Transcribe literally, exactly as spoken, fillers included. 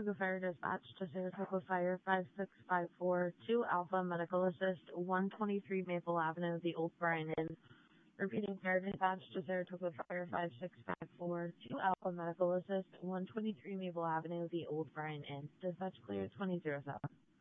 Saratoga Fire Dispatch to Saratoga Fire five six five four two Alpha Medical Assist one twenty-three Maple Avenue, the Old Bryan Inn. Repeating Fire Dispatch to Saratoga Fire five six five four two Alpha Medical Assist one twenty-three Maple Avenue, the Old Bryan Inn. Dispatch clear twenty oh seven.